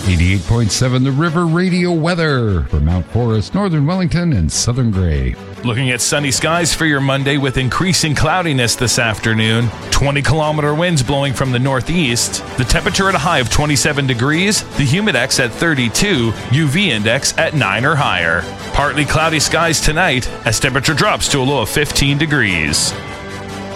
88.7 The River Radio weather for Mount Forest, Northern Wellington, and Southern Gray. Looking at sunny skies for your Monday with increasing cloudiness this afternoon. 20-kilometer winds blowing from the northeast. The temperature at a high of 27 degrees. The humidex at 32. UV index at 9 or higher. Partly cloudy skies tonight as temperature drops to a low of 15 degrees.